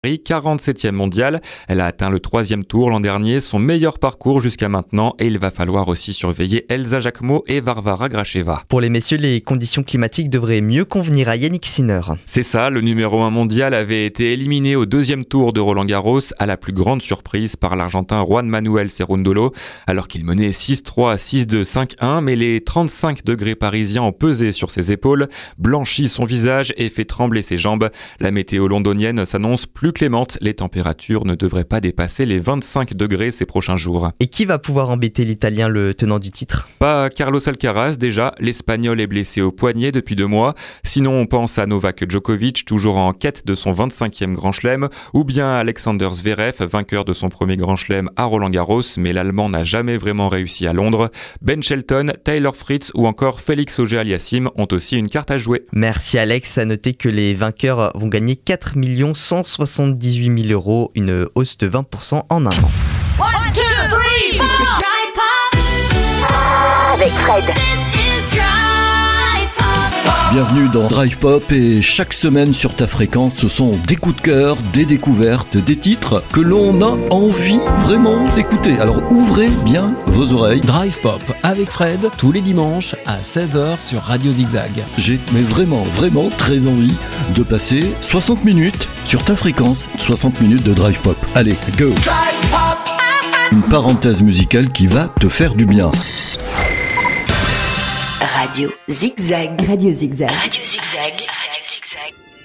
47e mondiale. Elle a atteint le 3e tour l'an dernier, son meilleur parcours jusqu'à maintenant, et il va falloir aussi surveiller Elsa Jacquemot et Varvara Gracheva. Pour les messieurs, les conditions climatiques devraient mieux convenir à Yannick Sinner. C'est ça, le numéro 1 mondial avait été éliminé au 2e tour de Roland-Garros, à la plus grande surprise par l'Argentin Juan Manuel Cerúndolo, alors qu'il menait 6-3, 6-2, 5-1, mais les 35 degrés parisiens ont pesé sur ses épaules, blanchi son visage et fait trembler ses jambes. La météo londonienne s'annonce plus clémente, les températures ne devraient pas dépasser les 25 degrés ces prochains jours. Et qui va pouvoir embêter l'Italien, le tenant du titre ? Pas Carlos Alcaraz déjà, l'Espagnol est blessé au poignet depuis 2 mois. Sinon on pense à Novak Djokovic, toujours en quête de son 25e Grand Chelem, ou bien à Alexander Zverev, vainqueur de son premier Grand Chelem à Roland-Garros, mais l'Allemand n'a jamais vraiment réussi à Londres. Ben Shelton, Taylor Fritz ou encore Félix Auger-Aliassime ont aussi une carte à jouer. Merci Alex, à noter que les vainqueurs vont gagner 4 178 000 euros, une hausse de 20% en un an. 1, 2, 3, 4. Avec Fred. Bienvenue dans Drive Pop et chaque semaine sur ta fréquence, ce sont des coups de cœur, des découvertes, des titres que l'on a envie vraiment d'écouter. Alors ouvrez bien vos oreilles. Drive Pop avec Fred, tous les dimanches à 16h sur Radio Zigzag. J'ai vraiment très envie de passer 60 minutes sur ta fréquence, 60 minutes de Drive Pop. Allez, go! Drive Pop. Une parenthèse musicale qui va te faire du bien. Radio Zigzag. Radio Zigzag. Radio Zigzag. Radio Zigzag.